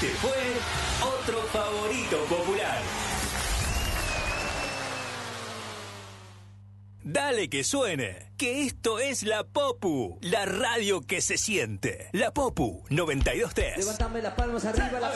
Este fue otro favorito popular. Dale que suene, que esto es La Popu, la radio que se siente. La Popu 92.3. Levántame las palmas arriba.